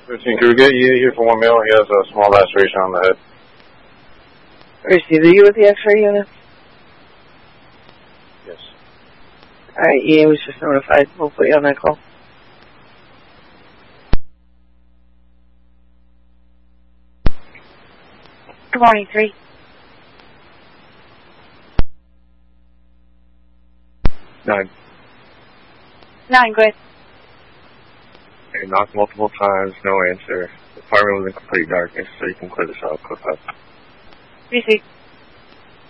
13, can we get you here for 1 male? He has a small laceration on the head. Receive you with the X-ray unit? Yes. Alright, EA was just notified. We'll put you on that call. Good morning, 3. 9. 9, good. I knocked multiple times, no answer. The apartment was in complete darkness, so you can clear this out quick up. Receive.